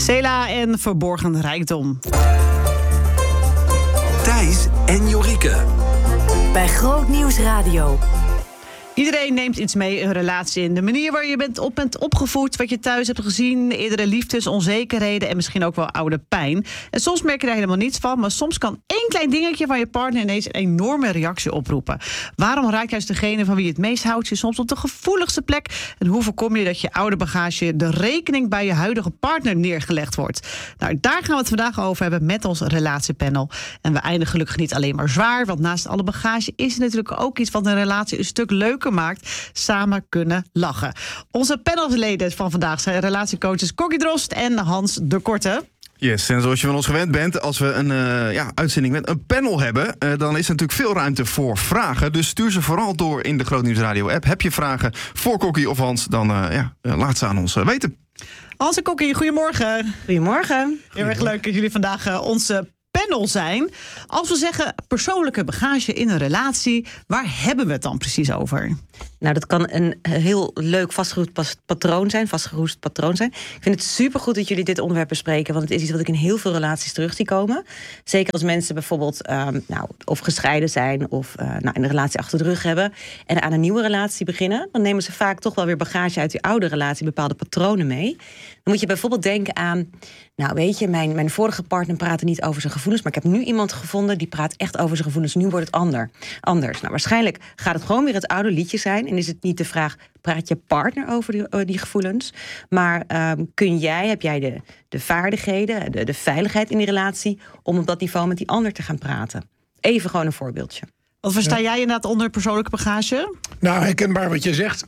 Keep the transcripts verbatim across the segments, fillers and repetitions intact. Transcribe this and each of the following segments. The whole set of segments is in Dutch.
Cela en Verborgen Rijkdom. Thijs en Jorike. Bij Groot Nieuws Radio. Iedereen neemt iets mee, een relatie in. De manier waar je bent op bent opgevoed, wat je thuis hebt gezien, eerdere liefdes, onzekerheden en misschien ook wel oude pijn. En soms merk je er helemaal niets van, maar soms kan één klein dingetje van je partner ineens een enorme reactie oproepen. Waarom raakt juist degene van wie je het meest houdt je soms op de gevoeligste plek? En hoe voorkom je dat je oude bagage de rekening bij je huidige partner neergelegd wordt? Nou, daar gaan we het vandaag over hebben met ons relatiepanel. En we eindigen gelukkig niet alleen maar zwaar, want naast alle bagage is er natuurlijk ook iets wat een relatie een stuk leuker maakt, samen kunnen lachen. Onze panelleden van vandaag zijn relatiecoaches Kokkie Drost en Hans de Korte. Yes, en zoals je van ons gewend bent, als we een uh, ja, uitzending met een panel hebben, uh, dan is er natuurlijk veel ruimte voor vragen. Dus stuur ze vooral door in de Groot Nieuws Radio app. Heb je vragen voor Kokkie of Hans, dan uh, ja, uh, laat ze aan ons uh, weten. Hans en Kokkie, goedemorgen. Goedemorgen. Heel erg leuk dat jullie vandaag uh, onze panel zijn. Als we zeggen persoonlijke bagage in een relatie, waar hebben we het dan precies over? Nou, dat kan een heel leuk vastgeroest patroon zijn, vastgeroest patroon zijn. Ik vind het supergoed dat jullie dit onderwerp bespreken, want het is iets wat ik in heel veel relaties terug zie komen. Zeker als mensen bijvoorbeeld um, nou, of gescheiden zijn of uh, nou, een relatie achter de rug hebben en aan een nieuwe relatie beginnen, dan nemen ze vaak toch wel weer bagage uit die oude relatie, bepaalde patronen mee. Dan moet je bijvoorbeeld denken aan, nou weet je, mijn, mijn vorige partner praatte niet over zijn gevoelens, maar ik heb nu iemand gevonden die praat echt over zijn gevoelens. Nu wordt het ander, anders. Nou, waarschijnlijk gaat het gewoon weer het oude liedje zijn. En is het niet de vraag, praat je partner over die, uh, die gevoelens? Maar um, kun jij, heb jij de, de vaardigheden, de, de veiligheid in die relatie om op dat niveau met die ander te gaan praten? Even gewoon een voorbeeldje. Wat versta Ja. jij inderdaad onder persoonlijke bagage? Nou, herkenbaar wat je zegt.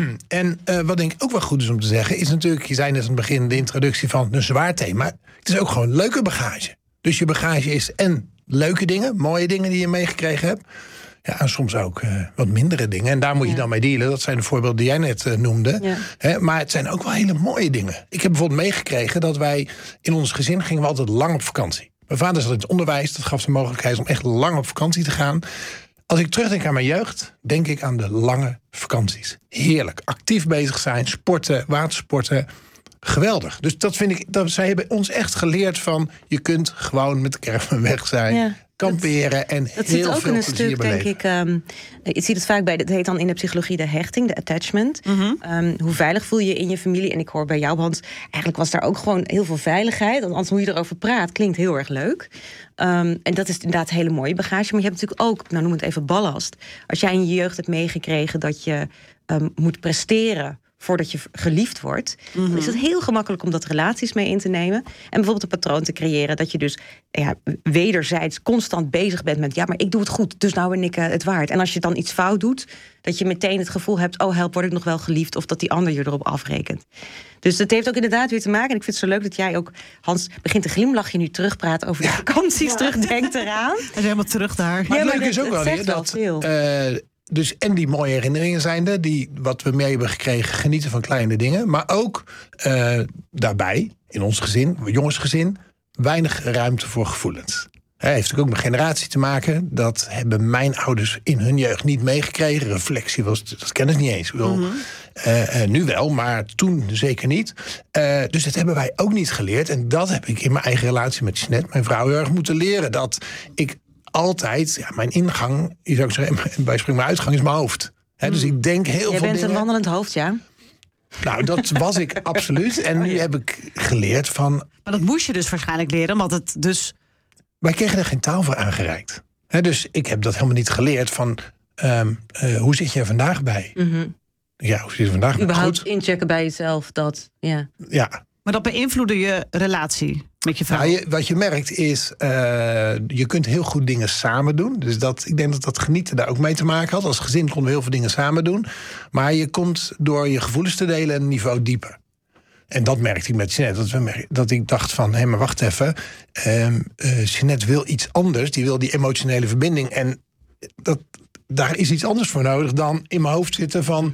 En uh, wat denk ik ook wel goed is om te zeggen, is natuurlijk, je zei net aan het begin de introductie van een zwaar thema. Het is ook gewoon leuke bagage. Dus je bagage is en leuke dingen, mooie dingen die je meegekregen hebt. Ja, en soms ook uh, wat mindere dingen. En daar moet je Ja. dan mee dealen. Dat zijn de voorbeelden die jij net uh, noemde. Ja. Hè, maar het zijn ook wel hele mooie dingen. Ik heb bijvoorbeeld meegekregen dat wij in ons gezin gingen we altijd lang op vakantie. Mijn vader zat in het onderwijs. Dat gaf de mogelijkheid om echt lang op vakantie te gaan. Als ik terugdenk aan mijn jeugd, denk ik aan de lange vakanties. Heerlijk. Actief bezig zijn, sporten, watersporten. Geweldig. Dus dat vind ik, dat, zij hebben ons echt geleerd van, je kunt gewoon met de caravan weg zijn. Ja. Kamperen en Dat heel zit ook veel in een plezier stuk, beleven. denk ik. Um, je ziet het vaak bij, het heet dan in de psychologie de hechting, de attachment. Mm-hmm. Um, hoe veilig voel je je in je familie? En ik hoor bij jou, Hans, eigenlijk was daar ook gewoon heel veel veiligheid. Want anders hoe je erover praat, klinkt heel erg leuk. Um, en dat is inderdaad hele mooie bagage. Maar je hebt natuurlijk ook, nou noem het even ballast. Als jij in je jeugd hebt meegekregen dat je um, moet presteren voordat je geliefd wordt, mm-hmm. dan is het heel gemakkelijk om dat relaties mee in te nemen. En bijvoorbeeld een patroon te creëren dat je dus ja, wederzijds constant bezig bent met, ja, maar ik doe het goed, dus nou ben ik uh, het waard. En als je dan iets fout doet, dat je meteen het gevoel hebt, oh help, word ik nog wel geliefd, of dat die ander je erop afrekent. Dus dat heeft ook inderdaad weer te maken. En ik vind het zo leuk dat jij ook, Hans, begint te glimlachen, nu terugpraat over de vakanties, ja. terugdenkt eraan. Hij is helemaal terug daar. Maar Ja, het maar leuke is dat- ook dat wel zegt weer wel dat veel. uh, dus en die mooie herinneringen zijnde, die wat we mee hebben gekregen, genieten van kleine dingen. Maar ook uh, daarbij, in ons gezin, jongensgezin, weinig ruimte voor gevoelens. Hij heeft natuurlijk ook met generatie te maken. Dat hebben mijn ouders in hun jeugd niet meegekregen. Reflectie was, dat kennen ze niet eens. Ik bedoel, mm-hmm. uh, uh, nu wel, maar toen zeker niet. Uh, dus dat hebben wij ook niet geleerd. En dat heb ik in mijn eigen relatie met Jeanette, mijn vrouw, heel erg moeten leren. Dat ik altijd, ja, mijn ingang, je zou zeggen, bij spring mijn uitgang is mijn hoofd. He, dus ik denk heel Jij veel bent dingen. een wandelend hoofd, ja. Nou, dat was ik absoluut. En nu heb ik geleerd van, Maar dat moest je dus waarschijnlijk leren, want het dus... wij kregen er geen taal voor aangereikt. He, dus ik heb dat helemaal niet geleerd van, um, uh, hoe zit je er vandaag bij? Mm-hmm. Ja, hoe zit je er vandaag bij? Überhaupt Goed. inchecken bij jezelf, dat, ja. Ja. Maar dat beïnvloedde je relatie met je vrouw. Nou, je, wat je merkt is, uh, je kunt heel goed dingen samen doen. Dus dat, ik denk dat dat genieten daar ook mee te maken had. Als gezin konden we heel veel dingen samen doen. Maar je komt door je gevoelens te delen een niveau dieper. En dat merkte ik met Jeanette. Dat, we merk, dat ik dacht van, hé, maar wacht even. Uh, uh, Jeanette wil iets anders. Die wil die emotionele verbinding. En dat, daar is iets anders voor nodig dan in mijn hoofd zitten van,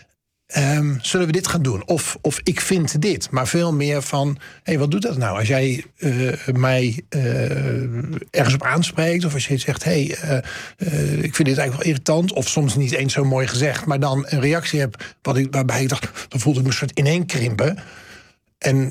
Um, zullen we dit gaan doen? Of, of ik vind dit. Maar veel meer van, hé, hey, wat doet dat nou? Als jij uh, mij uh, ergens op aanspreekt, of als je zegt, hé, hey, uh, uh, ik vind dit eigenlijk wel irritant, of soms niet eens zo mooi gezegd, maar dan een reactie heb wat ik, waarbij ik dacht, dan voelde ik me een soort ineenkrimpen. En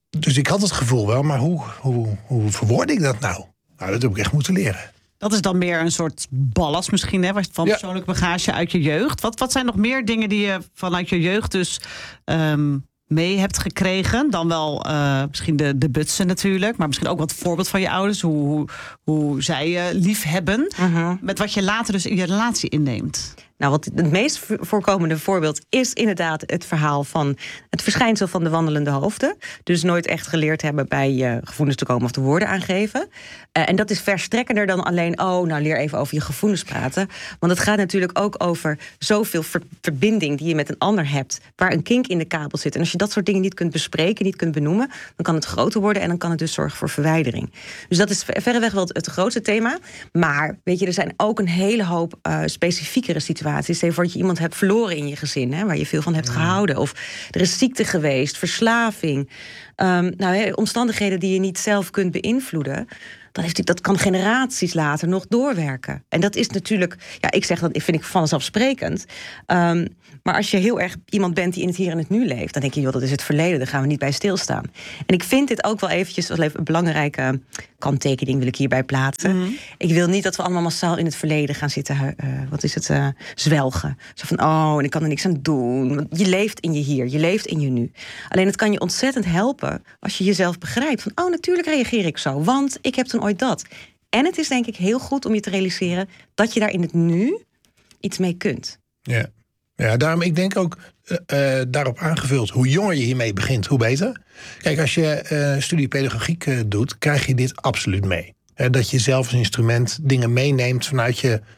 Dus ik had het gevoel wel, maar hoe, hoe, hoe verwoord ik dat nou? Nou, dat heb ik echt moeten leren. Dat is dan meer een soort ballast misschien, hè, van Ja. persoonlijke bagage uit je jeugd. Wat, wat zijn nog meer dingen die je vanuit je jeugd dus um, mee hebt gekregen? Dan wel uh, misschien de, de butsen natuurlijk, maar misschien ook wat voorbeeld van je ouders. Hoe, hoe, hoe zij je lief hebben. Uh-huh. Met wat je later dus in je relatie inneemt. Nou, wat het meest voorkomende voorbeeld is inderdaad het verhaal van het verschijnsel van de wandelende hoofden. Dus nooit echt geleerd hebben bij uh, gevoelens te komen of de woorden aangeven. Uh, en dat is verstrekkender dan alleen, oh, nou leer even over je gevoelens praten. Want het gaat natuurlijk ook over zoveel ver- verbinding die je met een ander hebt, waar een kink in de kabel zit. En als je dat soort dingen niet kunt bespreken, niet kunt benoemen, dan kan het groter worden en dan kan het dus zorgen voor verwijdering. Dus dat is verreweg wel het, het grootste thema. Maar weet je, er zijn ook een hele hoop uh, specifiekere situaties. Stel je voor dat je iemand hebt verloren in je gezin, hè, waar je veel van hebt gehouden. Of er is ziekte geweest, verslaving. Um, nou, hè, omstandigheden die je niet zelf kunt beïnvloeden. Dat, heeft, dat kan generaties later nog doorwerken. En dat is natuurlijk, ja, ik zeg dat vind ik vanzelfsprekend. Um, maar als je heel erg iemand bent die in het hier en het nu leeft, dan denk je, joh, dat is het verleden, daar gaan we niet bij stilstaan. En ik vind dit ook wel eventjes als even een belangrijke kanttekening wil ik hierbij plaatsen. Mm-hmm. Ik wil niet dat we allemaal massaal in het verleden gaan zitten, uh, wat is het, uh, zwelgen. Zo van, oh, en ik kan er niks aan doen. Want je leeft in je hier, je leeft in je nu. Alleen het kan je ontzettend helpen als je jezelf begrijpt. Van, oh, natuurlijk reageer ik zo, want ik heb toen ooit dat. En het is denk ik heel goed om je te realiseren dat je daar in het nu iets mee kunt. Ja, ja daarom ik denk ook uh, daarop aangevuld, hoe jonger je hiermee begint, hoe beter. Kijk, als je uh, studie pedagogiek uh, doet, krijg je dit absoluut mee. Uh, dat je zelf als instrument dingen meeneemt vanuit je